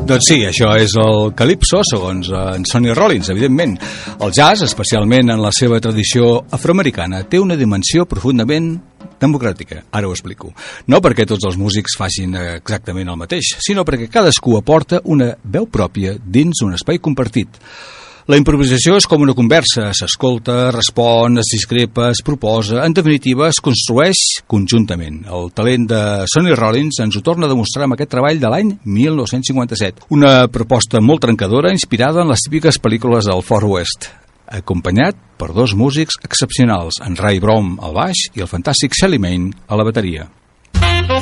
Doncs sí, això és el Calypso, segons en Sonny Rollins, evidentment. El jazz, especialment en la seva tradició afroamericana, té una dimensió profundament democràtica. Ara ho explico. No perquè tots els músics facin exactament el mateix, sinó perquè cadascú aporta una veu pròpia dins un espai compartit. La improvisació és com una conversa, s'escolta, respon, es discrepa, es proposa, en definitiva es construeix conjuntament. El talent de Sonny Rollins ens ho torna a demostrar amb aquest treball de l'any 1957, una proposta molt trencadora inspirada en les típiques pel·lícules del Far West, acompanyat per dos músics excepcionals, en Ray Brown al baix i el fantàstic Shelly Manne a la bateria.